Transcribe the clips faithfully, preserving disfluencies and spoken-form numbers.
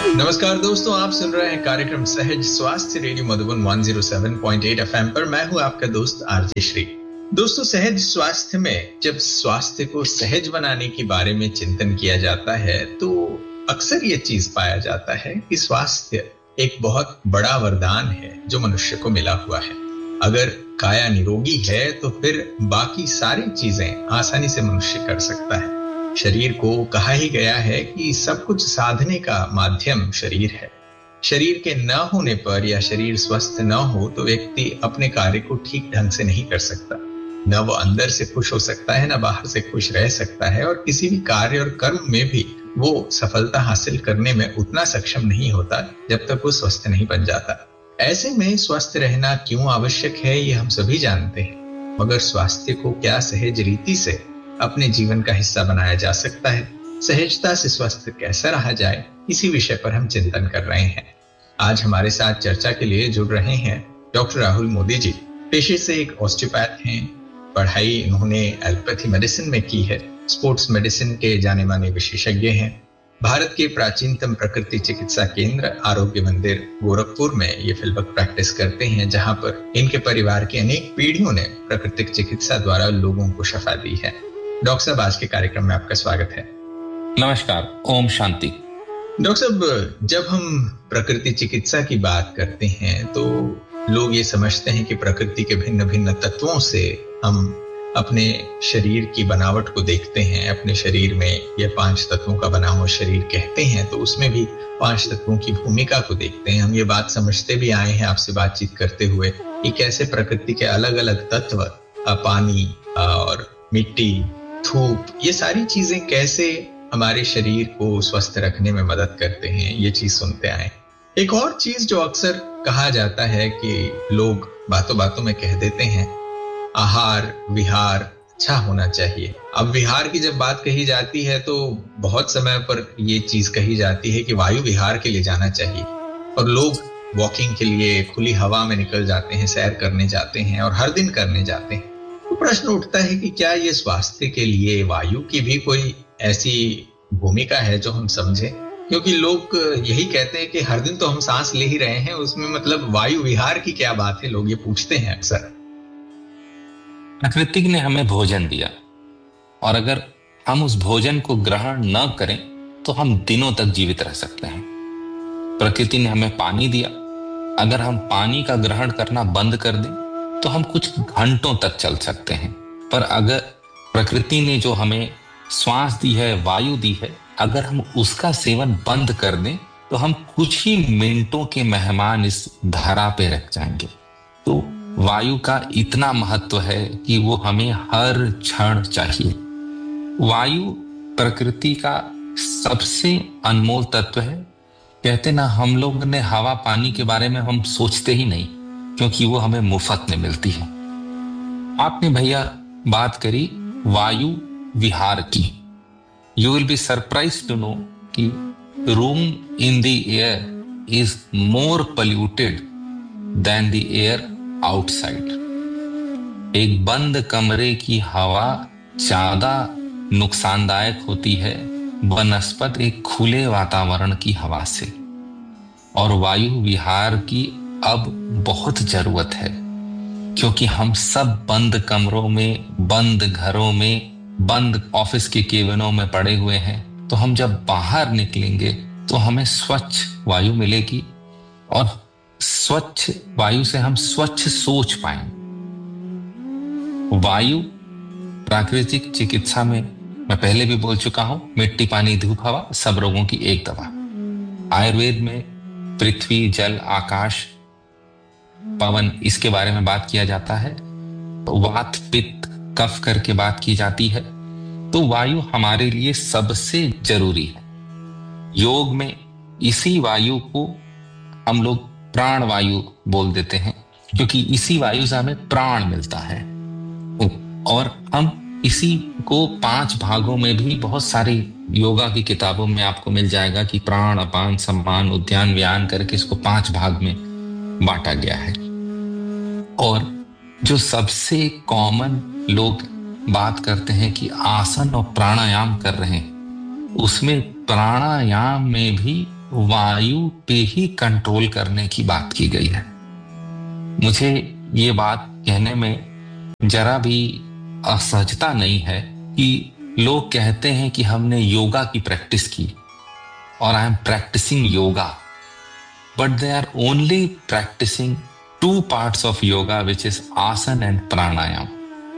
नमस्कार दोस्तों, आप सुन रहे हैं कार्यक्रम सहज स्वास्थ्य रेडियो मधुबन एक सौ सात पॉइंट आठ एफएम पर। मैं हूं आपका दोस्त आरजे श्री। दोस्तों, सहज स्वास्थ्य में जब स्वास्थ्य को सहज बनाने के बारे में चिंतन किया जाता है तो अक्सर ये चीज पाया जाता है कि स्वास्थ्य एक बहुत बड़ा वरदान है जो मनुष्य को मिला हुआ है। अगर काया निरोगी है तो फिर बाकी सारी चीजें आसानी से मनुष्य कर सकता है। शरीर को कहा ही गया है कि सब कुछ साधने का माध्यम शरीर है। शरीर के न होने पर या शरीर स्वस्थ न हो तो व्यक्ति अपने कार्य को ठीक ढंग से नहीं कर सकता। न वो अंदर से खुश हो सकता है, न बाहर से खुश रह सकता है, और किसी भी कार्य और कर्म में भी वो सफलता हासिल करने में उतना सक्षम नहीं होता जब तक वो स्वस्थ नहीं बन जाता। ऐसे में स्वस्थ रहना क्यों आवश्यक है ये हम सभी जानते हैं, मगर स्वास्थ्य को क्या सहज रीति से अपने जीवन का हिस्सा बनाया जा सकता है? सहजता से स्वस्थ कैसा रहा जाए, इसी विषय पर हम चिंतन कर रहे हैं। आज हमारे साथ चर्चा के लिए जुड़ रहे हैं डॉक्टर राहुल मोदी जी। पेशे से एक ऑस्टियोपैथ हैं। पढ़ाई इन्होंने एलोपैथी मेडिसिन में की है। स्पोर्ट्स मेडिसिन के जाने माने विशेषज्ञ हैं। भारत के प्राचीनतम प्रकृति चिकित्सा केंद्र आरोग्य मंदिर गोरखपुर में ये फील्डवर्क प्रैक्टिस करते हैं, जहां पर इनके परिवार की अनेक पीढ़ियों ने प्राकृतिक चिकित्सा द्वारा लोगों को शफा दी है। डॉक्टर साहब, आज के कार्यक्रम में आपका स्वागत है। नमस्कार, ओम शांति। डॉक्टर साहब, जब हम प्रकृति चिकित्सा की बात करते हैं तो लोग ये समझते हैं कि प्रकृति के भिन्न भिन्न तत्वों से हम अपने शरीर की बनावट को देखते हैं। अपने शरीर में ये पांच तत्वों का बना हुआ शरीर कहते हैं, तो उसमें भी पांच तत्वों की भूमिका को देखते हैं। हम ये बात समझते भी आए हैं आपसे बातचीत करते हुए कि कैसे प्रकृति के अलग अलग तत्व, पानी और मिट्टी, धूप, ये सारी चीजें कैसे हमारे शरीर को स्वस्थ रखने में मदद करते हैं, ये चीज सुनते आए। एक और चीज जो अक्सर कहा जाता है कि लोग बातों बातों में कह देते हैं, आहार विहार अच्छा होना चाहिए। अब विहार की जब बात कही जाती है तो बहुत समय पर ये चीज कही जाती है कि वायु विहार के लिए जाना चाहिए, और लोग वॉकिंग के लिए खुली हवा में निकल जाते हैं, सैर करने जाते हैं और हर दिन करने जाते हैं। तो प्रश्न उठता है कि क्या ये स्वास्थ्य के लिए वायु की भी कोई ऐसी भूमिका है जो हम समझें? क्योंकि लोग यही कहते हैं कि हर दिन तो हम सांस ले ही रहे हैं, उसमें मतलब वायु विहार की क्या बात है, लोग ये पूछते हैं अक्सर। प्रकृति ने हमें भोजन दिया, और अगर हम उस भोजन को ग्रहण न करें तो हम दिनों तक जीवित रह सकते हैं। प्रकृति ने हमें पानी दिया, अगर हम पानी का ग्रहण करना बंद कर दें तो हम कुछ घंटों तक चल सकते हैं। पर अगर प्रकृति ने जो हमें श्वास दी है, वायु दी है, अगर हम उसका सेवन बंद कर दें तो हम कुछ ही मिनटों के मेहमान इस धरा पे रख जाएंगे। तो वायु का इतना महत्व है कि वो हमें हर क्षण चाहिए। वायु प्रकृति का सबसे अनमोल तत्व है। कहते ना, हम लोग ने हवा पानी के बारे में हम सोचते ही नहीं, क्योंकि वो हमें मुफ्त में मिलती है। आपने भैया बात करी वायु विहार की। You will be surprise to know कि room in the air is more polluted then the air outside. एक बंद कमरे की हवा ज्यादा नुकसानदायक होती है बनस्पत एक खुले वातावरण की हवा से, और वायु विहार की अब बहुत जरूरत है, क्योंकि हम सब बंद कमरों में, बंद घरों में, बंद ऑफिस के केबिनों में पड़े हुए हैं। तो हम जब बाहर निकलेंगे तो हमें स्वच्छ वायु मिलेगी, और स्वच्छ वायु से हम स्वच्छ सोच पाएंगे। वायु प्राकृतिक चिकित्सा में मैं पहले भी बोल चुका हूं, मिट्टी पानी धूप हवा सब रोगों की एक दवा। आयुर्वेद में पृथ्वी जल आकाश पवन, इसके बारे में बात किया जाता है। वात पित्त कफ करके बात की जाती है। तो वायु हमारे लिए सबसे जरूरी है। योग में इसी वायु को हम लोग प्राण वायु बोल देते हैं, क्योंकि इसी वायु से हमें प्राण मिलता है। और हम इसी को पांच भागों में भी, बहुत सारी योगा की किताबों में आपको मिल जाएगा कि प्राण अपान सम्मान उद्यान व्यान करके इसको पांच भाग में बांटा गया है। और जो सबसे कॉमन लोग बात करते हैं कि आसन और प्राणायाम कर रहे हैं, उसमें प्राणायाम में भी वायु पे ही कंट्रोल करने की बात की गई है। मुझे ये बात कहने में जरा भी असहजता नहीं है कि लोग कहते हैं कि हमने योगा की प्रैक्टिस की और I am practising yoga, but they are only practising two parts of yoga, which is asana and pranayama.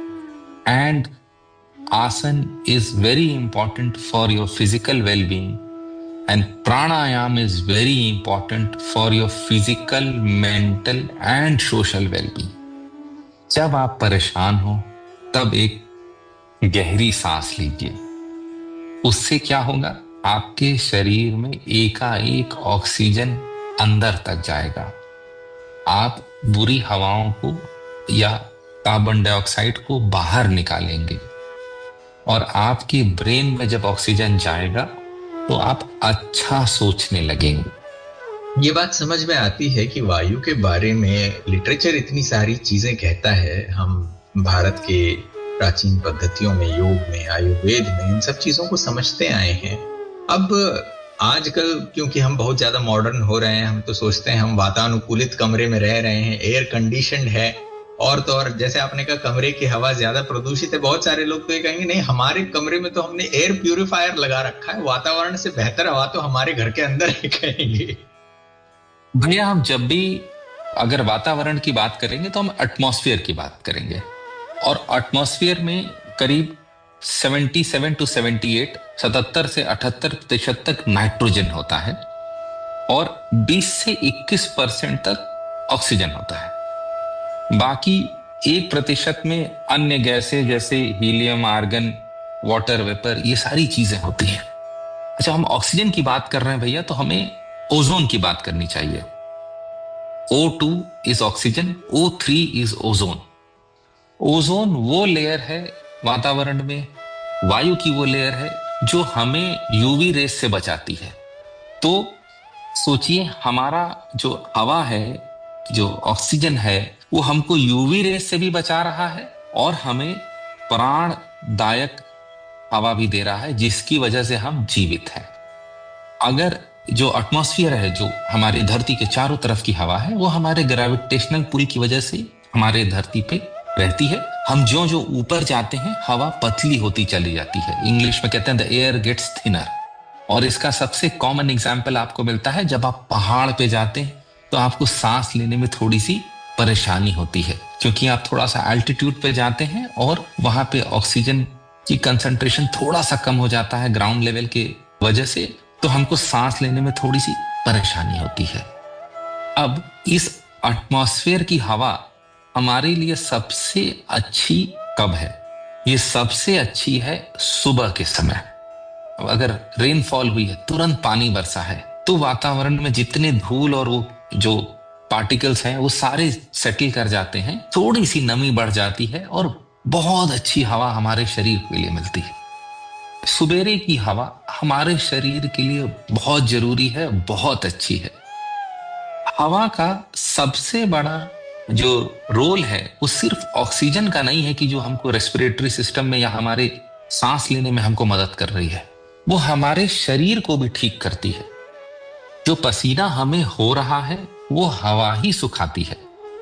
And asana is very important for your physical well-being, and pranayama is very important for your physical, mental and social well-being. जब आप परेशान हो तब एक गहरी सांस लीजिए। उससे क्या होगा? आपके शरीर में एकाएक ऑक्सीजन अंदर तक जाएगा। आप बुरी हवाओं को या कार्बन डाइऑक्साइड को बाहर निकालेंगे और आपके ब्रेन में जब ऑक्सीजन जाएगा तो आप अच्छा सोचने लगेंगे। ये बात समझ में आती है कि वायु के बारे में लिटरेचर इतनी सारी चीजें कहता है। हम भारत के प्राचीन पद्धतियों में, योग में, आयुर्वेद में इन सब चीजों को समझते आए हैं। अब आजकल क्योंकि हम बहुत ज्यादा मॉडर्न हो रहे हैं, हम तो सोचते हैं हम वातानुकूलित कमरे में रह रहे हैं, एयर कंडीशनड है, और तो और जैसे आपने कहा कमरे की हवा ज्यादा प्रदूषित है। बहुत सारे लोग तो ये कहेंगे नहीं, हमारे कमरे में तो हमने एयर प्यूरिफायर लगा रखा है, वातावरण से बेहतर हवा तो हमारे घर के अंदर ही कहेंगे। भैया, हम जब भी अगर वातावरण की बात करेंगे तो हम एटमॉस्फेयर की बात करेंगे, और एटमॉस्फेयर में करीब सतहत्तर टू अठहत्तर, सतहत्तर से अठहत्तर प्रतिशत तक नाइट्रोजन होता है और बीस से इक्कीस परसेंट तक ऑक्सीजन होता है। बाकी एक प्रतिशत में अन्य गैसें जैसे हीलियम, आर्गन, वाटर वेपर, ये सारी चीजें होती हैं। अच्छा, हम ऑक्सीजन की बात कर रहे हैं भैया, तो हमें ओजोन की बात करनी चाहिए। O two is oxygen, O three is ozone. Ozone वो लेयर है वातावरण में, वायु की वो लेयर है जो हमें यूवी रेस से बचाती है। तो सोचिए, हमारा जो हवा है, जो ऑक्सीजन है, वो हमको यूवी रेस से भी बचा रहा है और हमें प्राणदायक हवा भी दे रहा है, जिसकी वजह से हम जीवित हैं। अगर जो एटमॉस्फेयर है, जो हमारी धरती के चारों तरफ की हवा है, वो हमारे ग्रेविटेशनल पुल की वजह से हमारे धरती पे रहती है। हम जो जो ऊपर जाते हैं हवा पतली होती चली जाती है। इंग्लिश में कहते हैं द एयर गेट्स थिनर। और इसका सबसे कॉमन एग्जाम्पल आपको मिलता है जब आप पहाड़ पे जाते हैं तो आपको सांस लेने में थोड़ी सी परेशानी होती है, क्योंकि आप थोड़ा सा एल्टीट्यूड पे जाते हैं और वहां पे ऑक्सीजन की कंसंट्रेशन थोड़ा सा कम हो जाता है ग्राउंड लेवल के वजह से, तो हमको सांस लेने में थोड़ी सी परेशानी होती है। अब इस एटमॉस्फेयर की हवा हमारे लिए सबसे अच्छी कब है? ये सबसे अच्छी है सुबह के समय। अगर रेनफॉल हुई है, तुरंत पानी बरसा है, तो वातावरण में जितने धूल और वो जो पार्टिकल्स हैं वो सारे सेटल कर जाते हैं, थोड़ी सी नमी बढ़ जाती है और बहुत अच्छी हवा हमारे शरीर के लिए मिलती है। सुबेरे की हवा हमारे शरीर के लिए बहुत जरूरी है, बहुत अच्छी है। हवा का सबसे बड़ा जो रोल है वो सिर्फ ऑक्सीजन का नहीं है कि जो हमको रेस्पिरेटरी सिस्टम में या हमारे सांस लेने में हमको मदद कर रही है, वो हमारे शरीर को भी ठीक करती है। जो पसीना हमें हो रहा है वो हवा ही सुखाती है।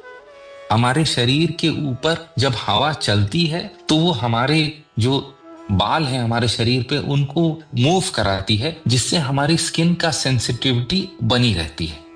हमारे शरीर के ऊपर जब हवा चलती है तो वो हमारे जो बाल हैं हमारे शरीर पे, उनको मूव कराती है, जिससे हमारी स्किन का सेंसिटिविटी बनी रहती है।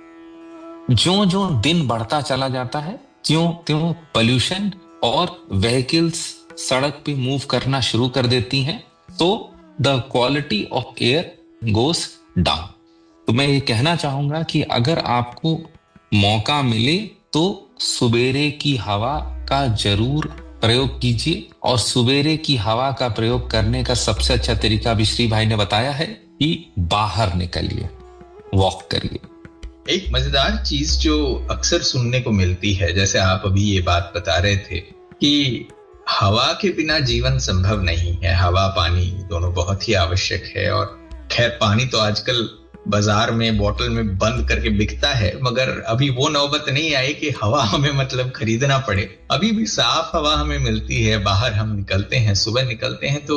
जो जो दिन बढ़ता चला जाता है, त्यों त्यों पोल्यूशन और व्हीकल्स सड़क पे मूव करना शुरू कर देती हैं, तो the quality of air goes down. तो मैं ये कहना चाहूंगा कि अगर आपको मौका मिले तो सुबेरे की हवा का जरूर प्रयोग कीजिए, और सुबेरे की हवा का प्रयोग करने का सबसे अच्छा तरीका भी श्री भाई ने बताया है कि बाहर निकलिए, वॉक करिए। एक मजेदार चीज जो अक्सर सुनने को मिलती है, जैसे आप अभी ये बात बता रहे थे कि हवा के बिना जीवन संभव नहीं है, हवा पानी दोनों बहुत ही आवश्यक है। और खैर, पानी तो आजकल बाजार में बोतल में बंद करके बिकता है, मगर अभी वो नौबत नहीं आई कि हवा हमें मतलब खरीदना पड़े। अभी भी साफ हवा हमें मिलती है, बाहर हम निकलते हैं, सुबह निकलते हैं तो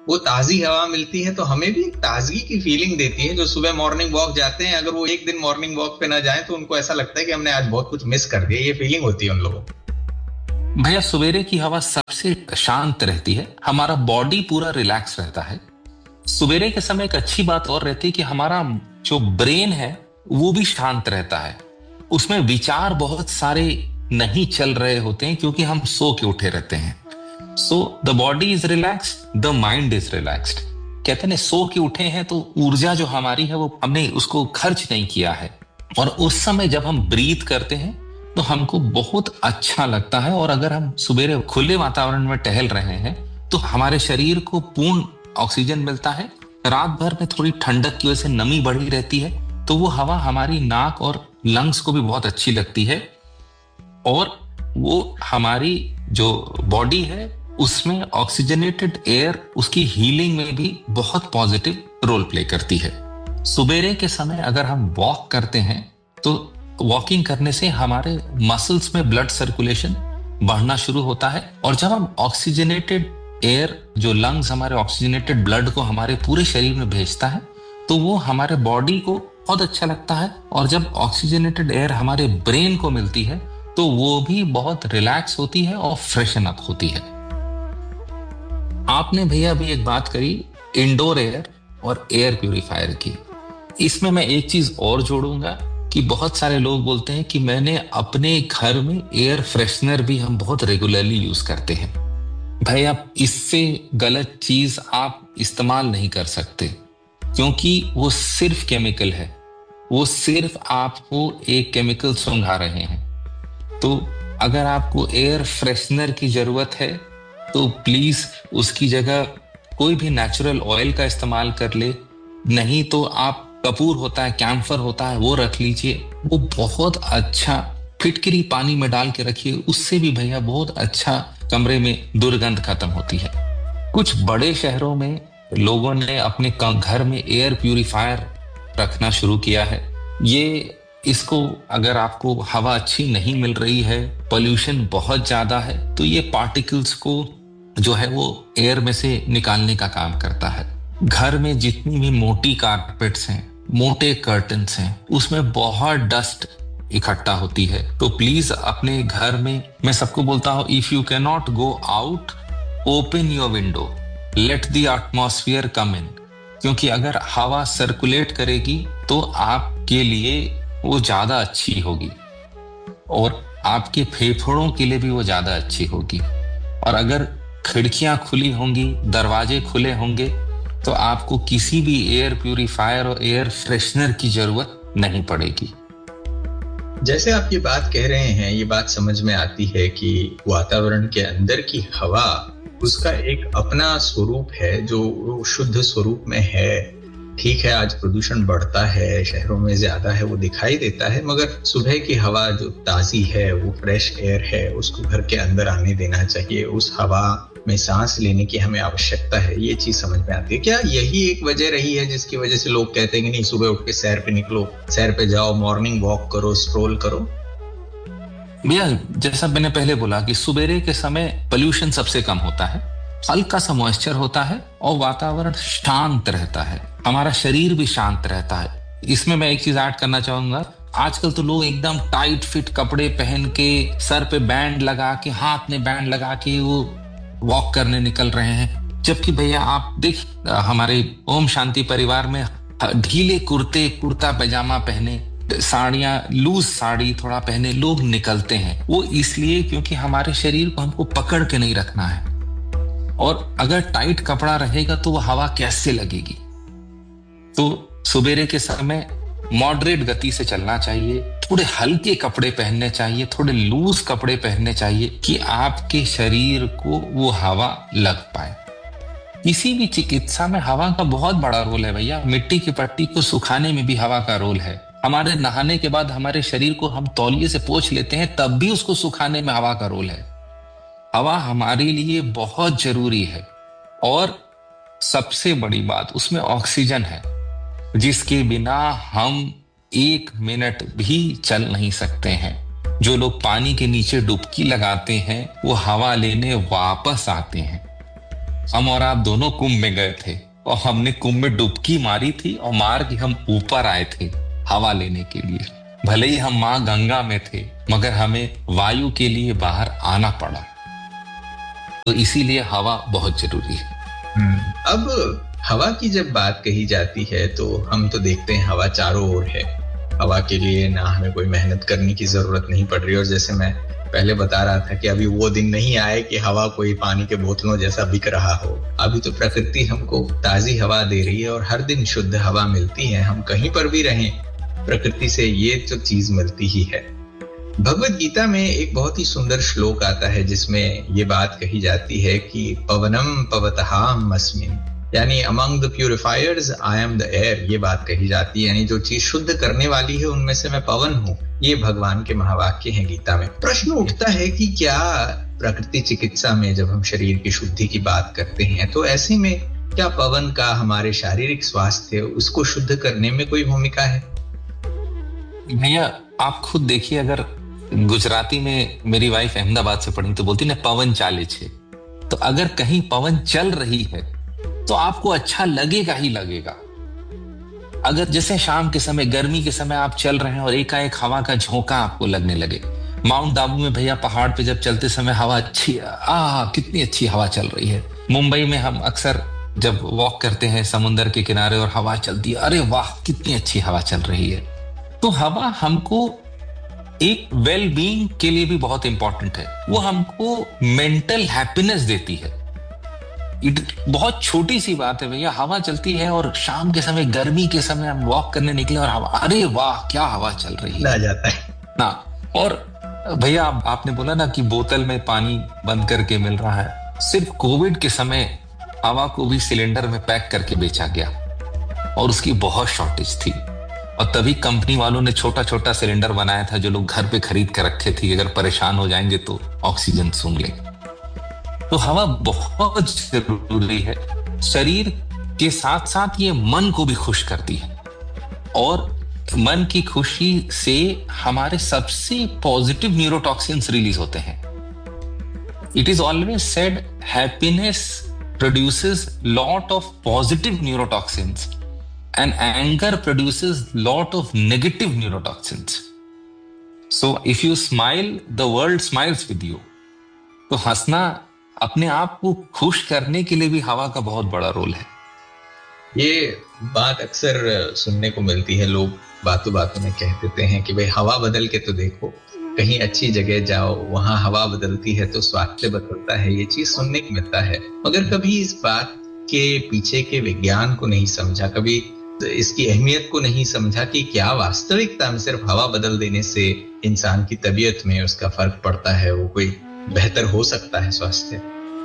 वो ताजी हवा मिलती है तो हमें भी ताजगी की फीलिंग देती है। जो सुबह मॉर्निंग वॉक जाते हैं, अगर वो एक दिन मॉर्निंग वॉक पे ना जाए तो उनको ऐसा लगता है कि हमने आज बहुत कुछ मिस कर दिया। ये फीलिंग होती है उन लोगों को। भैया सवेरे की हवा सबसे शांत रहती है, हमारा बॉडी पूरा रिलैक्स रहता है। सवेरे के समय एक अच्छी बात और रहती है कि हमारा जो ब्रेन है वो भी शांत रहता है, उसमें विचार बहुत सारे नहीं चल रहे होते हैं क्योंकि हम सो के उठे रहते हैं। So the body is relaxed, the mind is relaxed. कहते हैं सो के उठे हैं तो ऊर्जा जो हमारी है वो हमने उसको खर्च नहीं किया है, और उस समय जब हम ब्रीथ करते हैं तो हमको बहुत अच्छा लगता है। और अगर हम सुबह खुले वातावरण में टहल रहे हैं तो हमारे शरीर को पूर्ण ऑक्सीजन मिलता है। रात भर में थोड़ी ठंडक की वजह से नमी बढ़ी रहती है, तो वो हवा हमारी नाक और लंग्स को भी बहुत अच्छी लगती है, और वो हमारी जो बॉडी है उसमें ऑक्सीजनेटेड एयर उसकी हीलिंग में भी बहुत पॉजिटिव रोल प्ले करती है। सुबेरे के समय अगर हम वॉक करते हैं तो वॉकिंग करने से हमारे मसल्स में ब्लड सर्कुलेशन बढ़ना शुरू होता है, और जब हम ऑक्सीजनेटेड एयर, जो लंग्स हमारे ऑक्सीजनेटेड ब्लड को हमारे पूरे शरीर में भेजता है, तो वो हमारे बॉडी को बहुत अच्छा लगता है। और जब ऑक्सीजनेटेड एयर हमारे ब्रेन को मिलती है तो वो भी बहुत रिलैक्स होती है और फ्रेशन अप होती है। आपने भैया अभी एक बात करी इंडोर एयर और एयर प्यूरिफायर की, इसमें मैं एक चीज और जोड़ूंगा कि बहुत सारे लोग बोलते हैं कि मैंने अपने घर में एयर फ्रेशनर भी हम बहुत रेगुलरली यूज करते हैं। भैया इससे गलत चीज आप इस्तेमाल नहीं कर सकते, क्योंकि वो सिर्फ केमिकल है, वो सिर्फ आपको एक केमिकल सुंघा रहे हैं। तो अगर आपको एयर फ्रेशनर की जरूरत है तो प्लीज उसकी जगह कोई भी नेचुरल ऑयल का इस्तेमाल कर ले, नहीं तो आप कपूर होता है, कैम्फर होता है, वो रख लीजिए। वो बहुत अच्छा, फिटकरी पानी में डाल के रखिए, उससे भी भैया बहुत अच्छा कमरे में दुर्गंध खत्म होती है। कुछ बड़े शहरों में लोगों ने अपने घर में एयर प्यूरिफायर रखना शुरू किया है। ये इसको अगर आपको हवा अच्छी नहीं मिल रही है, पोल्यूशन बहुत ज्यादा है, तो ये पार्टिकल्स को जो है वो एयर में से निकालने का काम करता है। घर में जितनी भी मोटी कारपेट्स हैं, मोटे कर्टन्स हैं, उसमें बहुत डस्ट इकट्ठा होती है। तो प्लीज अपने घर में, मैं सबको बोलता हूं, if you can not go out, open your window, let the atmosphere कम इन। क्योंकि अगर हवा सर्कुलेट करेगी तो आपके लिए वो ज्यादा अच्छी होगी, और आपके फेफड़ों के लिए भी वो ज्यादा अच्छी होगी। और अगर खिड़कियां खुली होंगी, दरवाजे खुले होंगे, तो आपको किसी भी एयर प्यूरिफायर और एयर फ्रेशनर की जरूरत नहीं पड़ेगी। जैसे आप ये बात कह रहे हैं, ये बात समझ में आती है कि वातावरण के अंदर की हवा, उसका एक अपना स्वरूप है जो शुद्ध स्वरूप में है। ठीक है, आज प्रदूषण बढ़ता है, शहरों में ज्यादा है, वो दिखाई देता है, मगर सुबह की हवा जो ताजी है, वो फ्रेश एयर है, उसको घर के अंदर आने देना चाहिए। उस हवा में सांस लेने की हमें आवश्यकता है, ये चीज समझ में आती है। क्या यही एक वजह रही है जिसकी वजह से लोग कहते हैं कि नहीं, सुबह उठ के सैर पे निकलो, सैर पे जाओ, मॉर्निंग वॉक करो, स्ट्रोल करो? भैया जैसा मैंने पहले बोला कि सुबेरे के समय पोल्यूशन सबसे कम होता है, हल्का सा मॉइस्चर होता है और वातावरण शांत रहता है, हमारा शरीर भी शांत रहता है। इसमें मैं एक चीज ऐड करना चाहूंगा, आजकल तो लोग एकदम टाइट फिट कपड़े पहन के, सर पे बैंड लगा के, हाथ में बैंड लगा के वो वॉक करने निकल रहे हैं। जबकि भैया आप देख, हमारे ओम शांति परिवार में ढीले कुर्ते, कुर्ता पैजामा पहने, साड़ियां, लूज साड़ी थोड़ा पहने लोग निकलते हैं। वो इसलिए क्योंकि हमारे शरीर को हमको पकड़ के नहीं रखना है, और अगर टाइट कपड़ा रहेगा तो वो हवा कैसे लगेगी। तो सुबेरे के समय मॉडरेट गति से चलना चाहिए, थोड़े हल्के कपड़े पहनने चाहिए, थोड़े लूज कपड़े पहनने चाहिए कि आपके शरीर को वो हवा लग पाए। किसी भी चिकित्सा में हवा का बहुत बड़ा रोल है भैया। मिट्टी की पट्टी को सुखाने में भी हवा का रोल है। हमारे नहाने के बाद हमारे शरीर को हम तौलिए से पोंछ लेते हैं, तब भी उसको सुखाने में हवा का रोल है। हवा हमारे लिए बहुत जरूरी है, और सबसे बड़ी बात उसमें ऑक्सीजन है, जिसके बिना हम एक मिनट भी चल नहीं सकते हैं। जो लोग पानी के नीचे डुबकी लगाते हैं वो हवा लेने वापस आते हैं। हम और आप दोनों कुंभ में गए थे और हमने कुंभ में डुबकी मारी थी और मार के हम ऊपर आए थे हवा लेने के लिए। भले ही हम मां गंगा में थे मगर हमें वायु के लिए बाहर आना पड़ा। तो इसीलिए हवा बहुत जरूरी है। अब हवा की जब बात कही जाती है तो हम तो देखते हैं हवा चारों ओर है। हवा के लिए ना हमें कोई मेहनत करने की जरूरत नहीं पड़ रही। और जैसे मैं पहले बता रहा था कि अभी वो दिन नहीं आए कि हवा कोई पानी के बोतलों जैसा बिक रहा हो। अभी तो प्रकृति हमको ताजी हवा दे रही है और हर दिन शुद्ध हवा मिलती है। हम कहीं पर भी रहें प्रकृति से ये तो चीज मिलती ही है। भगवत गीता में एक बहुत ही सुंदर श्लोक आता है जिसमें ये बात कही जाती है कि पवनम पवतहाम अस्मिन्, यानी among the purifiers I am the air. ये बात कही जाती है, यानी जो चीज शुद्ध करने वाली है उनमें से मैं पवन हूँ। ये भगवान के महावाक्य हैं गीता में। प्रश्न उठता है कि क्या प्रकृति चिकित्सा में जब हम शरीर की शुद्धि की बात करते हैं तो ऐसे में क्या पवन का हमारे शारीरिक स्वास्थ्य उसको शुद्ध करने में कोई भूमिका है? भैया आप खुद देखिए, अगर गुजराती में मेरी वाइफ अहमदाबाद से पढ़ी तो बोलती ना पवन चाले छे। तो अगर कहीं पवन चल रही है तो आपको अच्छा लगेगा ही लगेगा। अगर जैसे शाम के समय, गर्मी के समय आप चल रहे हैं और एकाएक हवा का झोंका आपको लगने लगे। माउंट आबू में भैया पहाड़ पे जब चलते समय हवा अच्छी, आ कितनी अच्छी हवा चल रही है। मुंबई में हम अक्सर जब वॉक करते हैं समुद्र के किनारे और हवा चलती है, अरे वाह कितनी अच्छी हवा चल रही है। तो हवा हमको एक वेल बीइंग के लिए भी बहुत इंपॉर्टेंट है। वो हमको मेंटल हैप्पीनेस देती है। बहुत छोटी सी बात है भैया, हवा चलती है और शाम के समय, गर्मी के समय हम वॉक करने निकले और हवा, अरे वाह क्या हवा चल रही है, आ जाता है ना। और भैया आप, आपने बोला ना कि बोतल में पानी बंद करके मिल रहा है। सिर्फ कोविड के समय हवा को भी सिलेंडर में पैक करके बेचा गया और उसकी बहुत शॉर्टेज थी। और तभी कंपनी वालों ने छोटा छोटा सिलेंडर बनाया था जो लोग घर पे खरीद कर रखे थे, अगर परेशान हो जाएंगे तो ऑक्सीजन सूंघ लेंगे। तो हवा बहुत जरूरी है। शरीर के साथ साथ ये मन को भी खुश करती है और मन की खुशी से हमारे सबसे पॉजिटिव न्यूरोटॉक्सिन्स रिलीज होते हैं। It is always said happiness produces lot of positive neurotoxins and anger produces lot of negative neurotoxins. So if you smile the world smiles with you. तो हंसना अपने आप को खुश करने के लिए भी हवा का बहुत बड़ा रोल है। ये बात अक्सर सुनने को मिलती है। लोग बातों बातों में कह देते हैं कि भाई हवा बदल के तो देखो, कहीं अच्छी जगह जाओ, वहां हवा बदलती है तो स्वास्थ्य बदलता है। ये चीज सुनने को मिलता है मगर कभी इस बात के पीछे के विज्ञान को नहीं समझा, कभी इसकी अहमियत को नहीं समझा कि क्या वास्तविकता में सिर्फ हवा बदल देने से इंसान की तबीयत में उसका फर्क पड़ता है, वो कोई बेहतर हो सकता है स्वास्थ्य।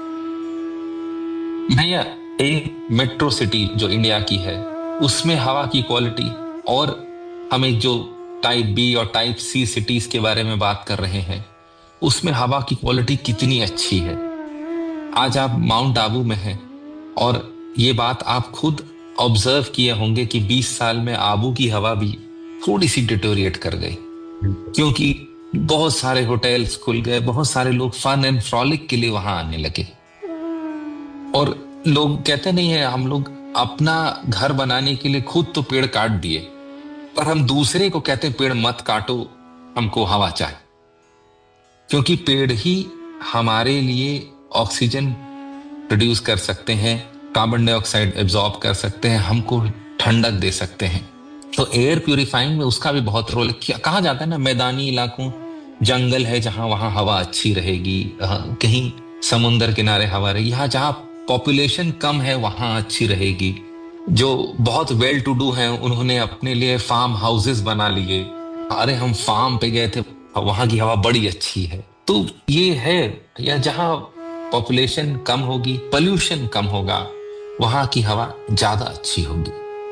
भैया एक मेट्रो सिटी जो इंडिया की है उसमें हवा की क्वालिटी, और हम एक जो टाइप बी और टाइप सी सिटीज के बारे में बात कर रहे हैं उसमें हवा की क्वालिटी कितनी अच्छी है। आज आप माउंट आबू में हैं और ये बात आप खुद ऑब्जर्व किए होंगे कि बीस साल में आबू की हवा भी थोड़ी सी डिटोरिएट कर गई, क्योंकि बहुत सारे होटल्स खुल गए, बहुत सारे लोग फन एंड फ्रॉलिक के लिए वहां आने लगे। और लोग कहते नहीं है, हम लोग अपना घर बनाने के लिए खुद तो पेड़ काट दिए, पर हम दूसरे को कहते हैं पेड़ मत काटो, हमको हवा चाहिए। क्योंकि पेड़ ही हमारे लिए ऑक्सीजन प्रोड्यूस कर सकते हैं, कार्बन डाइऑक्साइड एब्जॉर्ब कर सकते हैं, हमको ठंडक दे सकते हैं। तो एयर प्यूरिफाइंग में उसका भी बहुत रोल है। कहा जाता है ना, मैदानी इलाकों, जंगल है जहां वहां हवा अच्छी रहेगी, कहीं समुद्र किनारे हवा रहेगी, यहाँ जहां पॉपुलेशन कम है वहां अच्छी रहेगी। जो बहुत वेल टू डू हैं उन्होंने अपने लिए फार्म हाउसेस बना लिए, अरे हम फार्म पे गए थे वहां की हवा बड़ी अच्छी है। तो ये है, या जहां पॉपुलेशन कम होगी, पोल्यूशन कम होगा, वहां की हवा ज्यादा अच्छी होगी।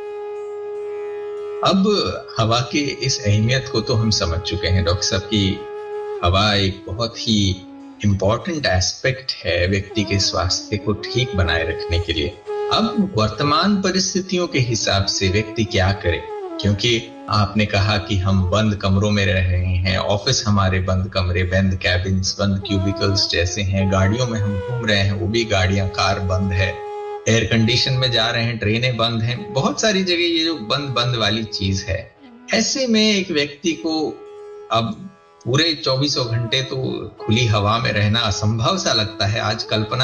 अब हवा के इस अहमियत को तो हम समझ चुके हैं डॉक्टर साहब की हवा एक बहुत ही इम्पॉर्टेंट एस्पेक्ट है व्यक्ति के स्वास्थ्य को ठीक बनाए रखने के लिए। अब वर्तमान परिस्थितियों के हिसाब से व्यक्ति क्या करे? क्योंकि आपने कहा कि हम बंद कमरों में रह रहे हैं, ऑफिस हमारे बंद कमरे, बंद कैबिन्स, बंद क्यूबिकल्स जैसे हैं, गाड़ियों में हम घूम रहे हैं, वो भी गाड़ियां, कार बंद है, एयर कंडीशन में जा रहे हैं, ट्रेनें बंद हैं, बहुत सारी जगह ये जो बंद बंद वाली चीज है। ऐसे में एक व्यक्ति को अब पूरे चौबीसों घंटे तो खुली हवा में रहना असंभव सा लगता है। आज कल्पना